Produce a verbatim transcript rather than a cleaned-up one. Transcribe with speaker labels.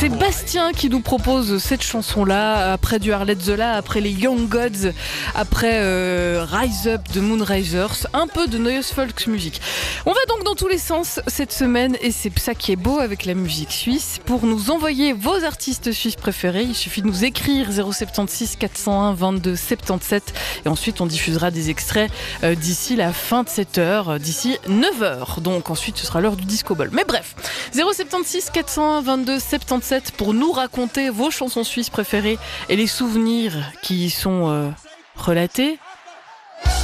Speaker 1: C'est Bastien qui nous propose cette chanson-là, après du Arlette Zola, après les Young Gods, après euh, Rise Up de Moonrisers, un peu de Neues Volksmusik. On va donc dans tous les sens cette semaine et c'est ça qui est beau avec la musique suisse. Pour nous envoyer vos artistes suisses préférés, il suffit de nous écrire zéro soixante-seize quatre cent un vingt-deux soixante-dix-sept et ensuite on diffusera des extraits euh, d'ici la fin de cette heure, d'ici neuf heures. Donc ensuite ce sera l'heure du disco ball. Mais bref, zéro soixante-seize quatre cent un vingt-deux soixante-dix-sept pour nous raconter vos chansons suisses préférées et les souvenirs qui y sont euh, relatés.